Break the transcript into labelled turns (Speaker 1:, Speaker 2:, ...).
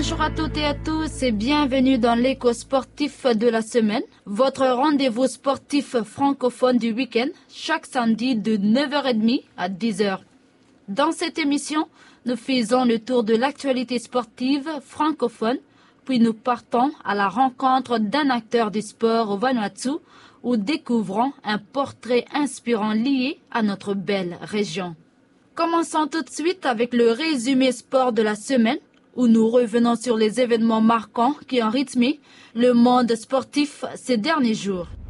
Speaker 1: Bonjour à toutes et à tous et bienvenue dans l'écho sportif de la semaine, votre rendez-vous sportif francophone du week-end, chaque samedi de 9h30 à 10h. Dans cette émission, nous faisons le tour de l'actualité sportive francophone, puis nous partons à la rencontre d'un acteur du sport au Vanuatu où découvrons un portrait inspirant lié à notre belle région. Commençons tout de suite avec le résumé sport de la semaine, où nous revenons sur les événements marquants qui ont rythmé le monde sportif ces derniers jours.